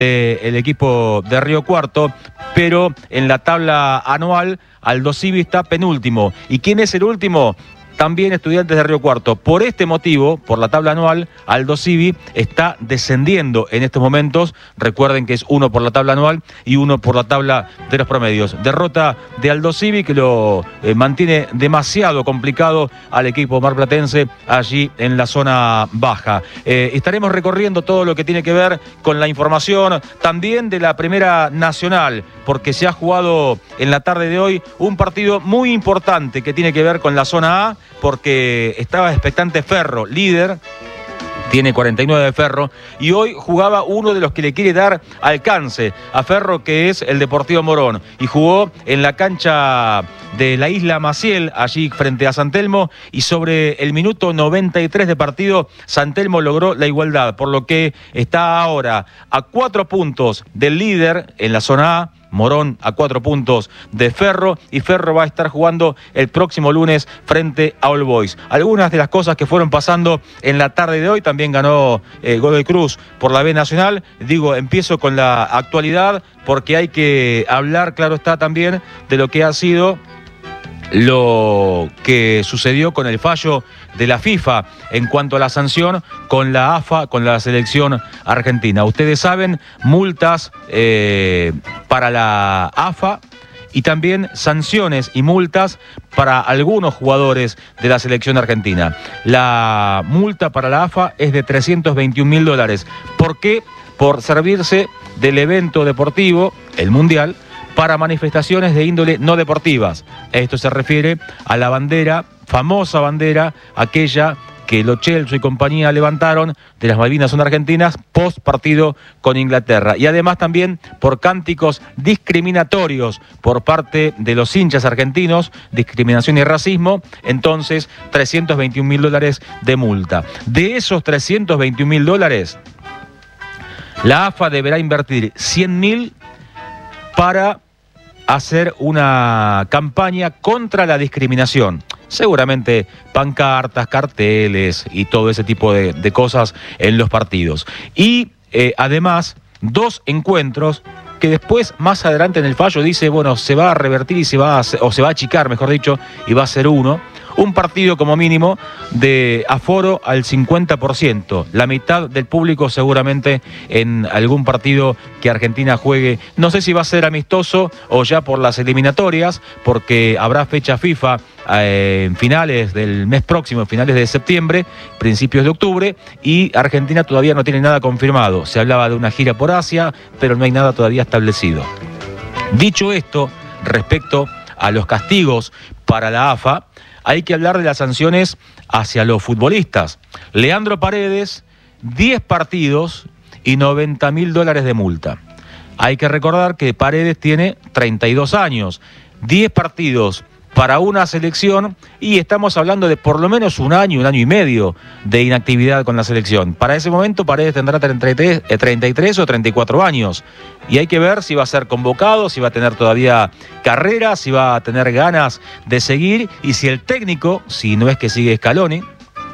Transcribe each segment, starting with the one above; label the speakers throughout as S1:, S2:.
S1: el equipo de Río Cuarto, pero en la tabla anual Aldosivi está penúltimo. ¿Y quién es el último? También Estudiantes de Río Cuarto. Por este motivo, por la tabla anual, Aldosivi está descendiendo en estos momentos. Recuerden que es uno por la tabla anual y uno por la tabla de los promedios. Derrota de Aldosivi que lo mantiene demasiado complicado al equipo marplatense allí en la zona baja. Estaremos recorriendo todo lo que tiene que ver con la información también de la Primera Nacional, porque se ha jugado en la tarde de hoy un partido muy importante que tiene que ver con la zona A, porque estaba expectante Ferro, líder, tiene 49 de Ferro, y hoy jugaba uno de los que le quiere dar alcance a Ferro, que es el Deportivo Morón, y jugó en la cancha de la Isla Maciel, allí frente a San Telmo, y sobre el minuto 93 de partido, San Telmo logró la igualdad, por lo que está ahora a 4 puntos del líder en la zona A, Morón a 4 puntos de Ferro, y Ferro va a estar jugando el próximo lunes frente a All Boys. Algunas de las cosas que fueron pasando en la tarde de hoy, también ganó Godoy Cruz por la B Nacional. Digo, empiezo con la actualidad porque hay que hablar, claro está, también de lo que ha sido lo que sucedió con el fallo de la FIFA en cuanto a la sanción con la AFA, con la selección argentina. Ustedes saben, multas para la AFA y también sanciones y multas para algunos jugadores de la selección argentina. La multa para la AFA es de $321.000. ¿Por qué? Por servirse del evento deportivo, el Mundial, para manifestaciones de índole no deportivas. Esto se refiere a la bandera, famosa bandera, aquella que Lo Celso y compañía levantaron de las Malvinas son argentinas post partido con Inglaterra. Y además también por cánticos discriminatorios por parte de los hinchas argentinos, discriminación y racismo. Entonces, $321.000 de multa. De esos $321.000, la AFA deberá invertir $100.000 para hacer una campaña contra la discriminación. Seguramente pancartas, carteles y todo ese tipo de cosas en los partidos. Y además, 2 encuentros que después, más adelante en el fallo, dice, bueno, se va a revertir y se va a achicar, mejor dicho, y va a ser uno. Un partido como mínimo de aforo al 50%, la mitad del público seguramente en algún partido que Argentina juegue. No sé si va a ser amistoso o ya por las eliminatorias, porque habrá fecha FIFA en finales del mes próximo, finales de septiembre, principios de octubre, y Argentina todavía no tiene nada confirmado. Se hablaba de una gira por Asia, pero no hay nada todavía establecido. Dicho esto, respecto a los castigos para la AFA, hay que hablar de las sanciones hacia los futbolistas. Leandro Paredes, 10 partidos y $90.000 de multa. Hay que recordar que Paredes tiene 32 años, 10 partidos para una selección y estamos hablando de por lo menos un año y medio de inactividad con la selección. Para ese momento Paredes tendrá 33 o 34 años y hay que ver si va a ser convocado, si va a tener todavía carrera, si va a tener ganas de seguir y si el técnico, si no es que sigue Scaloni,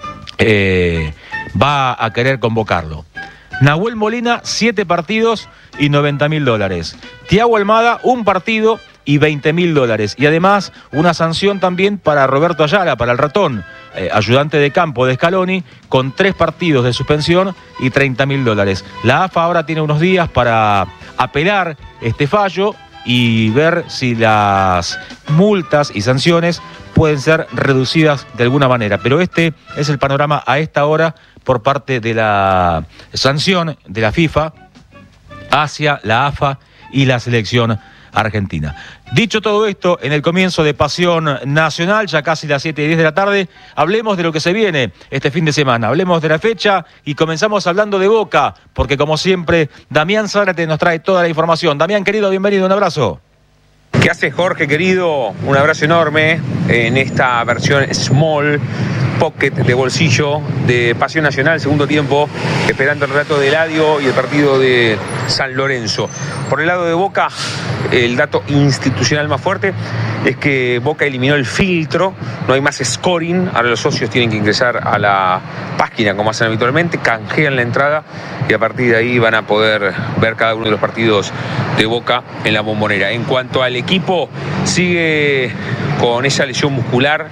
S1: va a querer convocarlo. Nahuel Molina, 7 partidos y $90.000. Thiago Almada, 1 partido y $20.000. Y además una sanción también para Roberto Ayala, para el ratón, ayudante de campo de Scaloni, con 3 partidos de suspensión y $30.000. La AFA ahora tiene unos días para apelar este fallo y ver si las multas y sanciones pueden ser reducidas de alguna manera. Pero este es el panorama a esta hora por parte de la sanción de la FIFA hacia la AFA y la selección argentina. Dicho todo esto, en el comienzo de Pasión Nacional, ya casi las 7:10 de la tarde, hablemos de lo que se viene este fin de semana, hablemos de la fecha y comenzamos hablando de Boca, porque como siempre, Damián Zárate nos trae toda la información. Damián, querido, bienvenido, un abrazo.
S2: ¿Qué hace, Jorge, querido? Un abrazo enorme en esta versión small pocket de bolsillo de Pasión Nacional, segundo tiempo, esperando el relato de Eladio y el partido de San Lorenzo. Por el lado de Boca, el dato institucional más fuerte es que Boca eliminó el filtro, no hay más scoring, ahora los socios tienen que ingresar a la página como hacen habitualmente, canjean la entrada y a partir de ahí van a poder ver cada uno de los partidos de Boca en la Bombonera. En cuanto al equipo, sigue con esa lesión muscular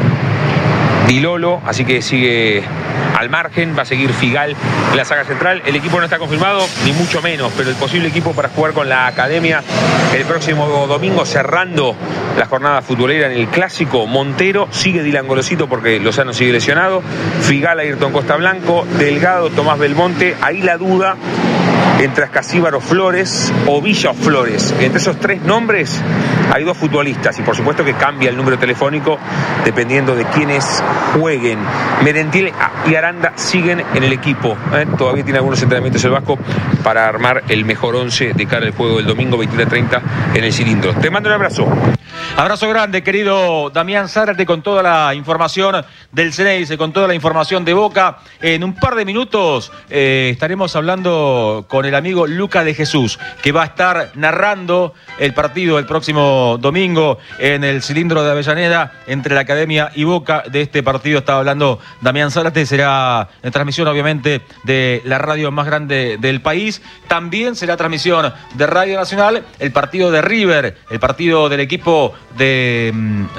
S2: Di Lolo, así que sigue al margen, va a seguir Figal en la saga central. El equipo no está confirmado, ni mucho menos, pero el posible equipo para jugar con la academia el próximo domingo, cerrando la jornada futbolera en el Clásico. Montero, sigue Dylan Golosito porque Lozano sigue lesionado, Figal, Ayrton Costa Blanco, Delgado, Tomás Belmonte. Ahí la duda entre Ascasíbaro Flores o Villa o Flores. Entre esos tres nombres hay dos futbolistas y por supuesto que cambia el número telefónico dependiendo de quiénes jueguen. Merentiel y Aranda siguen en el equipo. Todavía tiene algunos entrenamientos el Vasco para armar el mejor 11 de cara al juego del domingo 21:30 en el Cilindro. Te mando un abrazo.
S1: Abrazo grande, querido Damián Zárate, con toda la información del Ceneice, con toda la información de Boca. En un par de minutos estaremos hablando con el amigo Luca de Jesús, que va a estar narrando el partido el próximo domingo en el Cilindro de Avellaneda entre la Academia y Boca. De este partido estaba hablando Damián Zárate, será en transmisión obviamente de la radio más grande del país. También será transmisión de Radio Nacional el partido de River, el partido del equipo de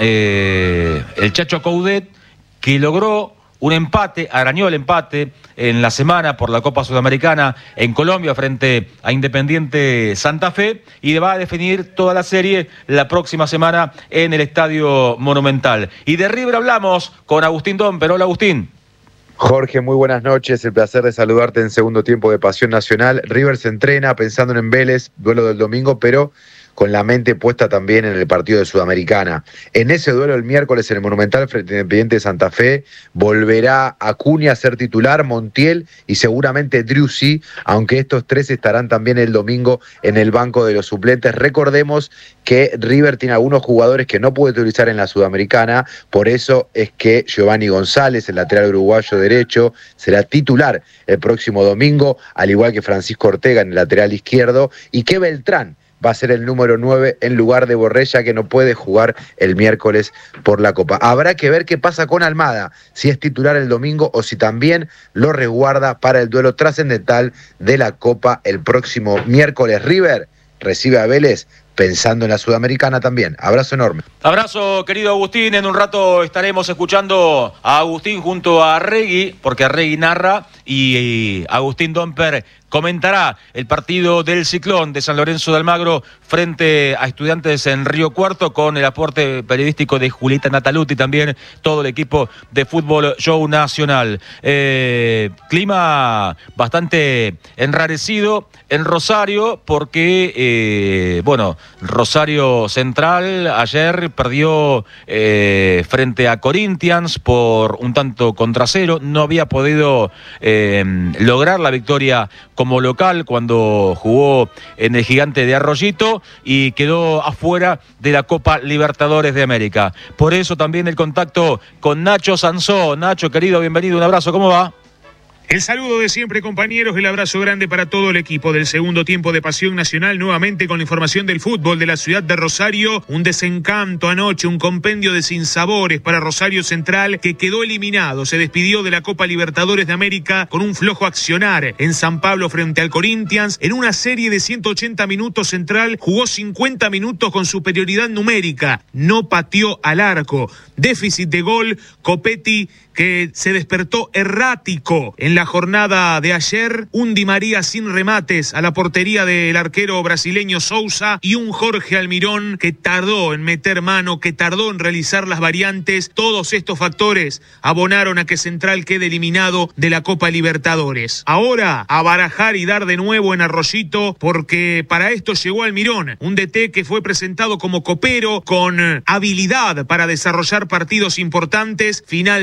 S1: el Chacho Coudet, que logró un empate, arañó el empate en la semana por la Copa Sudamericana en Colombia frente a Independiente Santa Fe, y va a definir toda la serie la próxima semana en el Estadio Monumental. Y de River hablamos con Agustín Domper. Hola, Agustín.
S3: Jorge, muy buenas noches, el placer de saludarte en segundo tiempo de Pasión Nacional. River se entrena pensando en Vélez, duelo del domingo, pero con la mente puesta también en el partido de Sudamericana. En ese duelo el miércoles en el Monumental frente a Independiente de Santa Fe volverá Acuña a ser titular, Montiel y seguramente Driussi, aunque estos tres estarán también el domingo en el banco de los suplentes. Recordemos que River tiene algunos jugadores que no puede utilizar en la Sudamericana, por eso es que Giovanni González, el lateral uruguayo derecho, será titular el próximo domingo, al igual que Francisco Ortega en el lateral izquierdo, y que Beltrán va a ser el número 9 en lugar de Borrella, que no puede jugar el miércoles por la Copa. Habrá que ver qué pasa con Almada, si es titular el domingo o si también lo resguarda para el duelo trascendental de la Copa el próximo miércoles. River recibe a Vélez pensando en la Sudamericana también. Abrazo enorme.
S1: Abrazo, querido Agustín. En un rato estaremos escuchando a Agustín junto a Arregui, porque Arregui narra y Agustín Domper comentará el partido del Ciclón de San Lorenzo de Almagro frente a Estudiantes en Río Cuarto, con el aporte periodístico de Julieta Nataluti, también todo el equipo de Fútbol Show Nacional. Clima bastante enrarecido en Rosario porque, Rosario Central ayer perdió frente a Corinthians por un tanto contra cero. No había podido lograr la victoria como local cuando jugó en el Gigante de Arroyito y quedó afuera de la Copa Libertadores de América. Por eso también el contacto con Nacho Sansó. Nacho, querido, bienvenido, un abrazo, ¿cómo va?
S4: El saludo de siempre, compañeros, el abrazo grande para todo el equipo del segundo tiempo de Pasión Nacional, nuevamente con la información del fútbol de la ciudad de Rosario. Un desencanto anoche, un compendio de sinsabores para Rosario Central, que quedó eliminado, se despidió de la Copa Libertadores de América con un flojo accionar en San Pablo frente al Corinthians. En una serie de 180 minutos, Central jugó 50 minutos con superioridad numérica, no pateó al arco, déficit de gol. Copetti, que se despertó errático en la jornada de ayer, un Di María sin remates a la portería del arquero brasileño Sousa y un Jorge Almirón que tardó en meter mano, que tardó en realizar las variantes. Todos estos factores abonaron a que Central quede eliminado de la Copa Libertadores. Ahora a barajar y dar de nuevo en Arroyito, porque para esto llegó Almirón, un DT que fue presentado como copero, con habilidad para desarrollar partidos importantes. Finalmente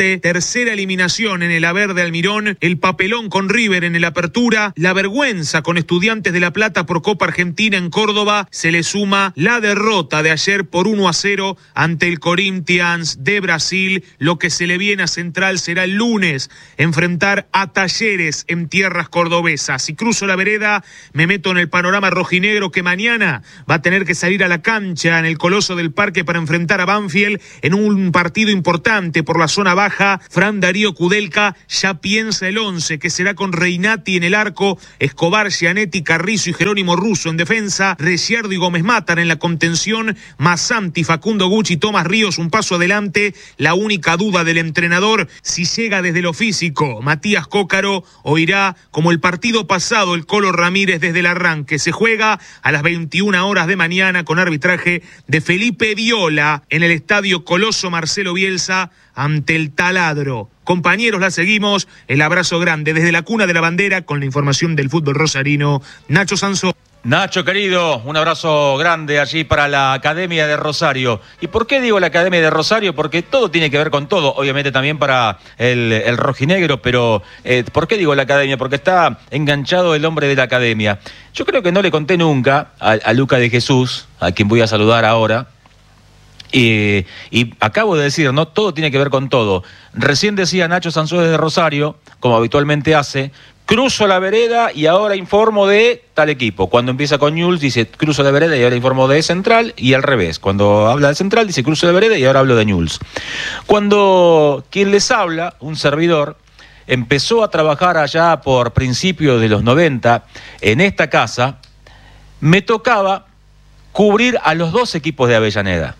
S4: Independiente, tercera eliminación en el haber de Almirón, el papelón con River en el Apertura, la vergüenza con Estudiantes de La Plata por Copa Argentina en Córdoba, se le suma la derrota de ayer por 1-0 ante el Corinthians de Brasil. Lo que se le viene a Central será el lunes enfrentar a Talleres en tierras cordobesas. Si cruzo la vereda, me meto en el panorama rojinegro, que mañana va a tener que salir a la cancha en el Coloso del Parque para enfrentar a Banfield en un partido importante por la zona baja. Fran Darío Kudelka ya piensa el 11, que será con Reinati en el arco, Escobar, Gianetti, Carrizo y Jerónimo Russo en defensa, Ricciardo y Gómez Matar en la contención, Massanti, Facundo Gucci, Tomás Ríos un paso adelante. La única duda del entrenador, si llega desde lo físico Matías Cócaro o irá como el partido pasado el Colo Ramírez desde el arranque. Se juega a las 21 horas de mañana con arbitraje de Felipe Viola en el estadio Coloso Marcelo Bielsa ante el Taladro. Compañeros, la seguimos. El abrazo grande desde la cuna de la bandera con la información del fútbol rosarino, Nacho Sansó.
S1: Nacho, querido, un abrazo grande allí para la Academia de Rosario. ¿Y por qué digo la Academia de Rosario? Porque todo tiene que ver con todo, obviamente también para el rojinegro, pero ¿por qué digo la Academia? Porque está enganchado el hombre de la Academia. Yo creo que no le conté nunca a Luca de Jesús, a quien voy a saludar ahora, y acabo de decir, ¿no? Todo tiene que ver con todo. Recién decía Nacho Sansó desde Rosario, como habitualmente hace, cruzo la vereda y ahora informo de tal equipo. Cuando empieza con Newell's dice cruzo la vereda y ahora informo de Central, y al revés. Cuando habla de Central dice cruzo la vereda y ahora hablo de Newell's. Cuando quien les habla, un servidor, empezó a trabajar allá por principios de los 90 en esta casa, me tocaba cubrir a los dos equipos de Avellaneda.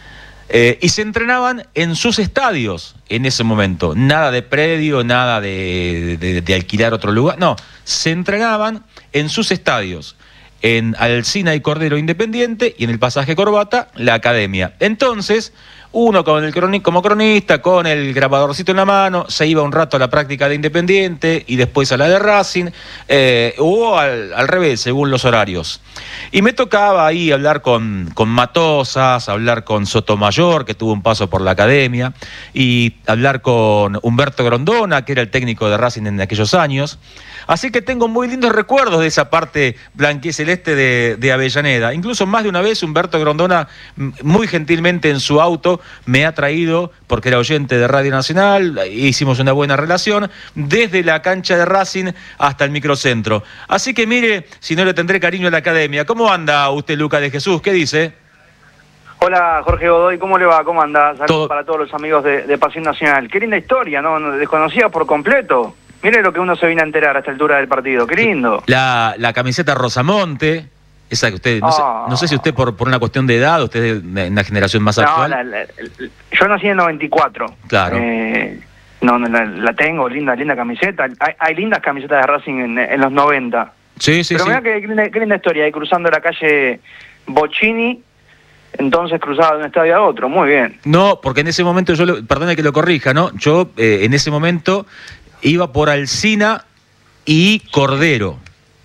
S1: Y se entrenaban en sus estadios en ese momento. Nada de predio, nada de alquilar otro lugar. No, se entrenaban en sus estadios. En Alsina y Cordero Independiente y en el Pasaje Corbata, la Academia. Entonces, uno como cronista, con el grabadorcito en la mano, se iba un rato a la práctica de Independiente y después a la de Racing, o al revés, según los horarios. Y me tocaba ahí hablar con Matosas, hablar con Sotomayor, que tuvo un paso por la Academia, y hablar con Humberto Grondona, que era el técnico de Racing en aquellos años. Así que tengo muy lindos recuerdos de esa parte blanquiceleste de Avellaneda. Incluso más de una vez Humberto Grondona, muy gentilmente en su auto, me ha traído, porque era oyente de Radio Nacional, hicimos una buena relación, desde la cancha de Racing hasta el microcentro. Así que mire, si no le tendré cariño a la Academia. ¿Cómo anda usted, Luca de Jesús? ¿Qué dice?
S5: Hola, Jorge Godoy, ¿cómo le va? ¿Cómo anda? Saludos para todos los amigos de Pasión Nacional. Qué linda historia, ¿no? Desconocida por completo. Mire lo que uno se viene a enterar a esta altura del partido. Qué lindo.
S1: La camiseta Rosamonte, esa que usted, no sé si usted por una cuestión de edad, usted es de una generación más actual.
S5: Yo nací en el 94.
S1: Claro.
S5: La tengo, linda camiseta. Hay lindas camisetas de Racing en los 90.
S1: Sí.
S5: Pero mirá qué linda historia, ahí cruzando la calle Bocchini, entonces cruzaba de un estadio a otro. Muy bien.
S1: No, porque en ese momento, perdone que lo corrija, ¿no? Yo en ese momento iba por Alsina y Cordero.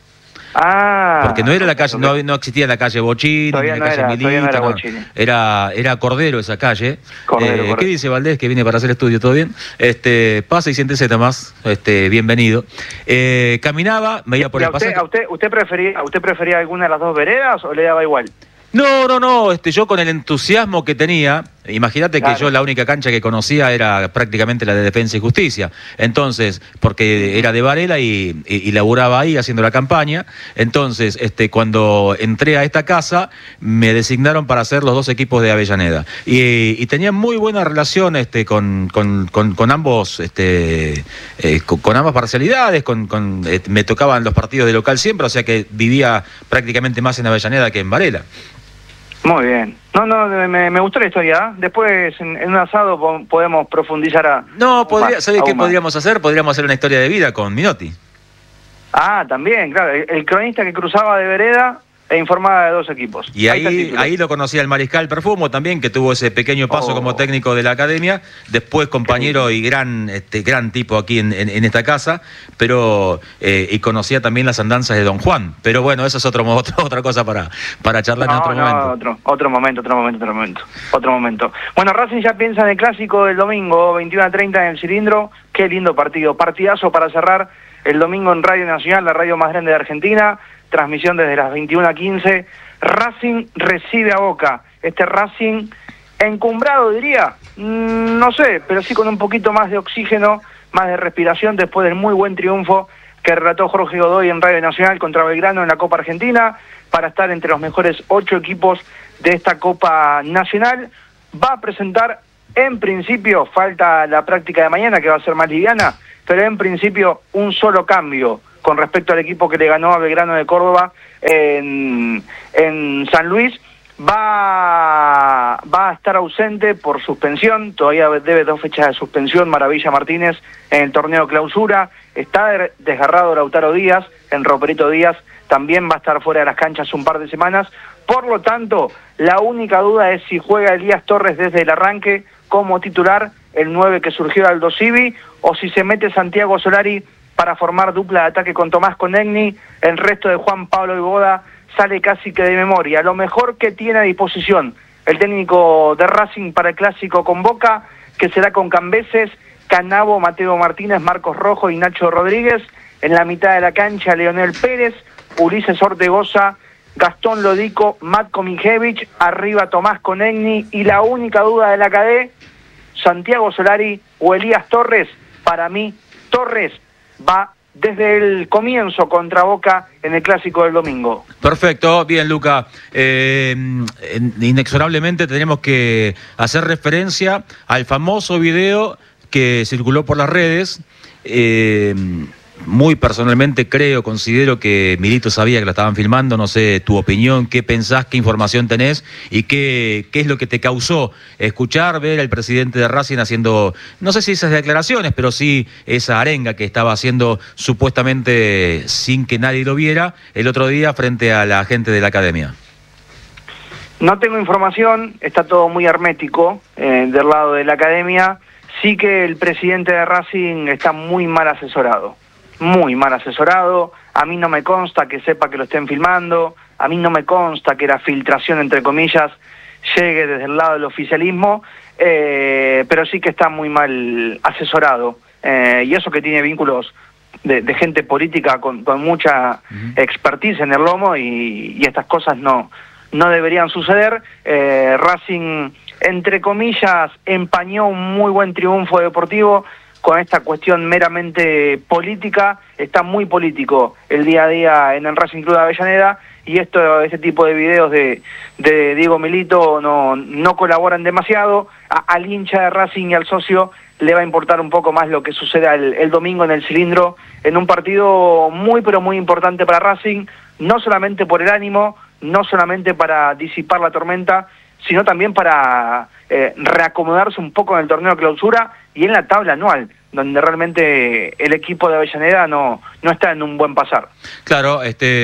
S1: Porque no era la calle, no existía la calle Bocchini,
S5: todavía
S1: la calle Milita, era Cordero esa calle.
S5: Cordero.
S1: ¿Qué dice Valdés, que viene para hacer estudio? ¿Todo bien? Pasa y siéntese, Tomás, bienvenido. Caminaba, me iba por el pasaje.
S5: ¿Usted prefería alguna de las dos veredas o le daba igual?
S1: No, yo con el entusiasmo que tenía, imagínate que yo la única cancha que conocía era prácticamente la de Defensa y Justicia. Entonces, porque era de Varela y laburaba ahí haciendo la campaña. Entonces, cuando entré a esta casa, me designaron para hacer los dos equipos de Avellaneda. Y tenía muy buena relación con ambos, con ambas parcialidades, me tocaban los partidos de local siempre, o sea que vivía prácticamente más en Avellaneda que en Varela.
S5: Muy bien. Me gustó la historia. Después, en un asado, podemos profundizar
S1: ¿sabés qué podríamos hacer? Podríamos hacer una historia de vida con Minotti.
S5: También, claro. El cronista que cruzaba de vereda e informada de 2 equipos.
S1: Y ahí lo conocía el Mariscal Perfumo también, que tuvo ese pequeño paso como técnico de la academia, después compañero y gran tipo aquí en esta casa, pero y conocía también las andanzas de Don Juan. Pero bueno, eso es otra cosa para charlar en otro momento.
S5: Otro momento. Bueno, Racing ya piensa en el clásico del domingo, 21:30 en el Cilindro. Qué lindo partido, partidazo para cerrar el domingo en Radio Nacional, la radio más grande de Argentina. Transmisión desde las 21:15. Racing recibe a Boca. Este Racing encumbrado, diría, no sé, pero sí con un poquito más de oxígeno, más de respiración después del muy buen triunfo que relató Jorge Godoy en Radio Nacional contra Belgrano en la Copa Argentina, para estar entre los mejores 8 equipos de esta Copa Nacional. Va a presentar, en principio, falta la práctica de mañana, que va a ser más liviana, pero en principio un solo cambio con respecto al equipo que le ganó a Belgrano de Córdoba en San Luis. Va a estar ausente por suspensión, todavía debe 2 fechas de suspensión Maravilla Martínez en el torneo clausura. Está desgarrado Lautaro Díaz, en Roperito Díaz también va a estar fuera de las canchas un par de semanas. Por lo tanto, la única duda es si juega Elías Torres desde el arranque como titular, el 9 que surgió de Aldo Civi, o si se mete Santiago Solari para formar dupla de ataque con Tomás Conegni. El resto de Juan Pablo Iboda sale casi que de memoria. Lo mejor que tiene a disposición el técnico de Racing para el clásico con Boca, que será con Cambeses, Canavo, Mateo Martínez, Marcos Rojo y Nacho Rodríguez. En la mitad de la cancha, Leonel Pérez, Ulises Ortegoza, Gastón Lodico, Matko Mijevich, arriba Tomás Conegni, y la única duda de la KD, Santiago Solari o Elías Torres. Para mí, Torres va desde el comienzo contra Boca en el clásico del domingo.
S1: Perfecto, bien, Luca. Inexorablemente tenemos que hacer referencia al famoso video que circuló por las redes. Muy personalmente considero que Milito sabía que la estaban filmando. No sé tu opinión, qué pensás, qué información tenés y qué es lo que te causó escuchar, ver al presidente de Racing haciendo, no sé si esas declaraciones, pero sí esa arenga que estaba haciendo supuestamente sin que nadie lo viera el otro día frente a la gente de la academia.
S5: No tengo información, está todo muy hermético del lado de la academia. Sí que el presidente de Racing está muy mal asesorado. Muy mal asesorado. A mí no me consta que sepa que lo estén filmando, a mí no me consta que la filtración, entre comillas, llegue desde el lado del oficialismo, pero sí que está muy mal asesorado, y eso que tiene vínculos de gente política con mucha expertise en el lomo, y estas cosas no deberían suceder. Racing, entre comillas, empañó un muy buen triunfo deportivo con esta cuestión meramente política. Está muy político el día a día en el Racing Club de Avellaneda, y este tipo de videos de Diego Milito no colaboran demasiado. Al hincha de Racing y al socio le va a importar un poco más lo que suceda el domingo en el Cilindro, en un partido muy pero muy importante para Racing, no solamente por el ánimo, no solamente para disipar la tormenta, sino también para reacomodarse un poco en el torneo clausura y en la tabla anual, donde realmente el equipo de Avellaneda no está en un buen pasar.
S1: Claro,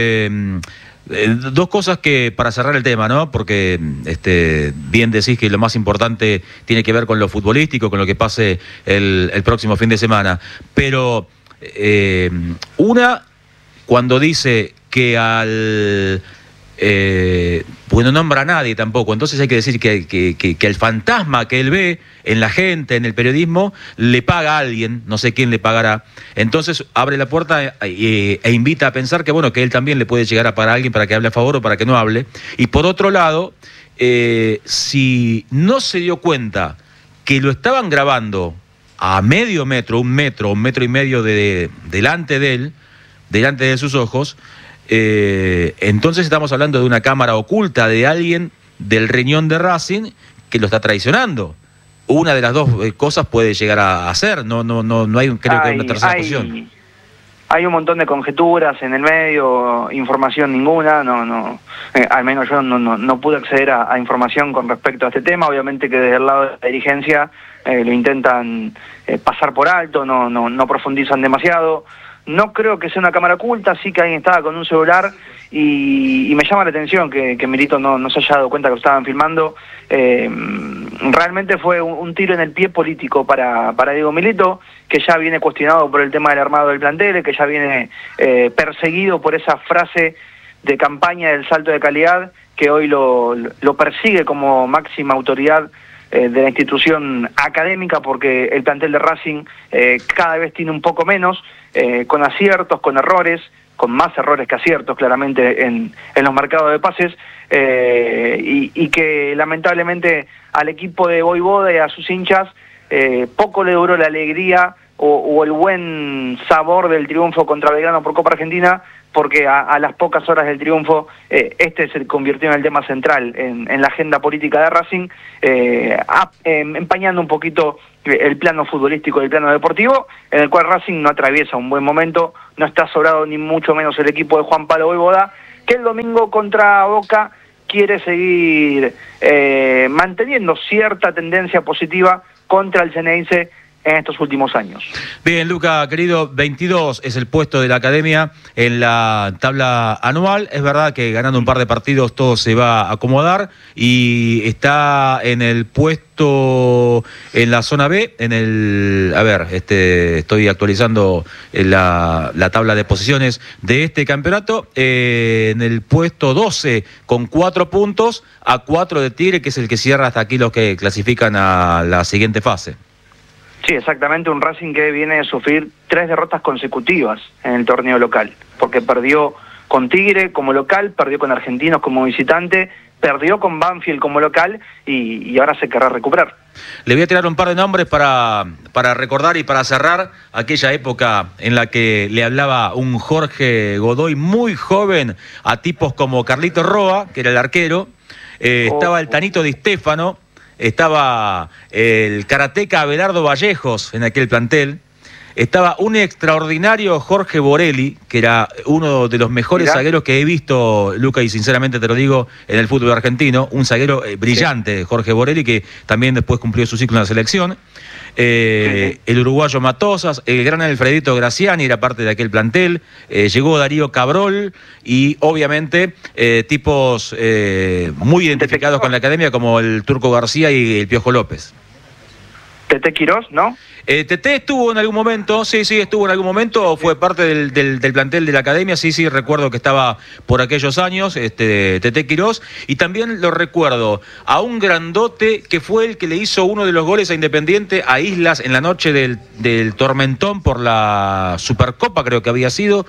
S1: dos cosas que para cerrar el tema, ¿no? Porque bien decís que lo más importante tiene que ver con lo futbolístico, con lo que pase el próximo fin de semana. Pero cuando dice que pues no nombra a nadie tampoco, entonces hay que decir que el fantasma que él ve en la gente, en el periodismo, le paga a alguien, no sé quién le pagará. Entonces abre la puerta e invita a pensar que bueno, que él también le puede llegar a pagar a alguien para que hable a favor o para que no hable. Y por otro lado, si no se dio cuenta que lo estaban grabando a medio metro, un metro y medio delante de él, delante de sus ojos, entonces estamos hablando de una cámara oculta de alguien del riñón de Racing que lo está traicionando. Una de las dos cosas puede llegar a hacer, no hay, creo que hay una tercera opción.
S5: Hay un montón de conjeturas en el medio, información ninguna, al menos yo no pude acceder a información con respecto a este tema. Obviamente que desde el lado de la dirigencia lo intentan pasar por alto, no profundizan demasiado. No creo que sea una cámara oculta, sí que alguien estaba con un celular y me llama la atención que Milito no se haya dado cuenta que lo estaban filmando. Realmente fue un tiro en el pie político para Diego Milito, que ya viene cuestionado por el tema del armado del plantel, que ya viene perseguido por esa frase de campaña del salto de calidad, que hoy lo persigue como máxima autoridad de la institución académica, porque el plantel de Racing cada vez tiene un poco menos, con aciertos, con errores, con más errores que aciertos claramente en los mercados de pases, y que lamentablemente al equipo de Voivoda y a sus hinchas poco le duró la alegría o el buen sabor del triunfo contra Belgrano por Copa Argentina, porque a las pocas horas del triunfo este se convirtió en el tema central en la agenda política de Racing, empañando un poquito el plano futbolístico y el plano deportivo, en el cual Racing no atraviesa un buen momento, no está sobrado ni mucho menos el equipo de Juan Pablo Voivoda, que el domingo contra Boca quiere seguir manteniendo cierta tendencia positiva contra el Ceneice en estos últimos años.
S1: Bien, Luca, querido, 22 es el puesto de la academia en la tabla anual. Es verdad que ganando un par de partidos todo se va a acomodar y está en el puesto en la zona B, en el... A ver, estoy actualizando la tabla de posiciones de este campeonato, en el puesto 12 con 4 puntos, a 4 de Tigre, que es el que cierra hasta aquí los que clasifican a la siguiente fase.
S5: Sí, exactamente, un Racing que viene de sufrir 3 derrotas consecutivas en el torneo local, porque perdió con Tigre como local, perdió con Argentinos como visitante, perdió con Banfield como local y ahora se querrá recuperar.
S1: Le voy a tirar un par de nombres para recordar y para cerrar aquella época en la que le hablaba un Jorge Godoy muy joven a tipos como Carlito Roa, que era el arquero, estaba el Tanito Di Stéfano, estaba el karateca Abelardo Vallejos en aquel plantel, estaba un extraordinario Jorge Borelli, que era uno de los mejores zagueros que he visto, Luca, y sinceramente te lo digo, en el fútbol argentino, un zaguero brillante, Jorge Borelli, que también después cumplió su ciclo en la selección. El uruguayo Matosas, el gran Alfredito Graciani era parte de aquel plantel, llegó Darío Cabrol y obviamente tipos muy identificados con la academia como el Turco García y el Piojo López.
S5: Tete Quirós, ¿no?
S1: Tete estuvo en algún momento, sí, estuvo en algún momento, fue parte del plantel de la academia, sí, recuerdo que estaba por aquellos años, Tete Quirós, y también lo recuerdo a un grandote que fue el que le hizo uno de los goles a Independiente a Islas en la noche del tormentón por la Supercopa, creo que había sido,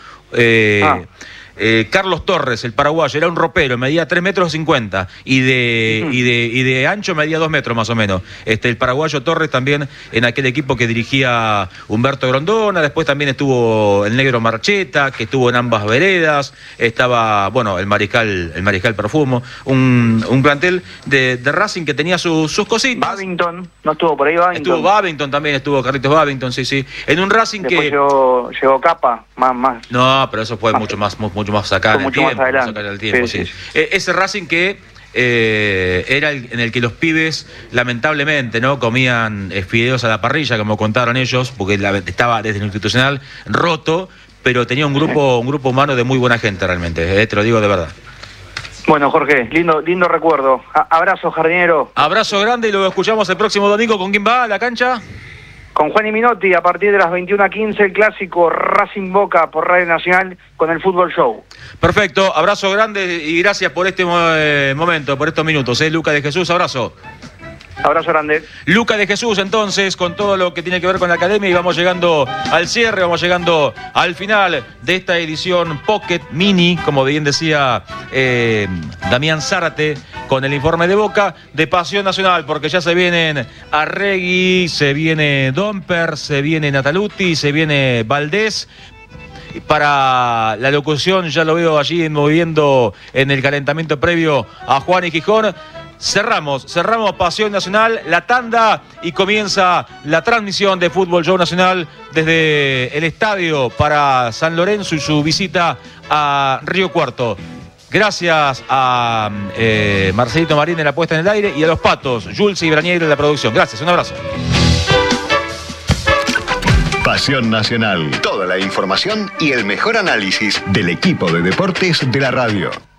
S1: Carlos Torres, el paraguayo, era un ropero, medía 3,50 metros y de ancho medía 2 metros más o menos. El paraguayo Torres también en aquel equipo que dirigía Humberto Grondona, después también estuvo el negro Marcheta, que estuvo en ambas veredas, estaba, bueno, el mariscal Perfumo, un plantel de Racing que tenía sus cositas.
S5: Babington, ¿no estuvo por ahí Babington?
S1: Estuvo Babington también, estuvo Carlitos Babington, sí. En un Racing
S5: después
S1: que...
S5: Llegó Capa, más.
S1: No, pero eso fue mucho más acá en el tiempo. Sí. Ese Racing que era en el que los pibes lamentablemente no comían fideos a la parrilla, como contaron ellos, porque estaba desde lo institucional roto, pero tenía un grupo humano de muy buena gente realmente, te lo digo de verdad.
S5: Bueno, Jorge, lindo recuerdo. Abrazo, jardinero.
S1: Abrazo grande y lo escuchamos el próximo domingo. ¿Con quién va a la cancha?
S5: Con Juan y Minotti, a partir de las 21:15, el clásico Racing Boca por Radio Nacional con el Fútbol Show.
S1: Perfecto, abrazo grande y gracias por este momento, por estos minutos. Luca de Jesús, abrazo.
S5: Abrazo grande.
S1: Luca de Jesús, entonces, con todo lo que tiene que ver con la academia, y vamos llegando al cierre, vamos llegando al final de esta edición Pocket Mini, como bien decía Damián Zárate, con el informe de Boca de Pasión Nacional, porque ya se vienen Arregui, se viene Domper, se viene Nataluti, se viene Valdés. Para la locución ya lo veo allí moviendo en el calentamiento previo a Juan y Gijón. Cerramos Pasión Nacional, la tanda, y comienza la transmisión de Fútbol Show Nacional desde el estadio para San Lorenzo y su visita a Río Cuarto. Gracias a Marcelito Marín en la puesta en el aire y a los patos, Jules y Brañeiro en la producción. Gracias, un abrazo.
S6: Pasión Nacional. Toda la información y el mejor análisis del equipo de deportes de la radio.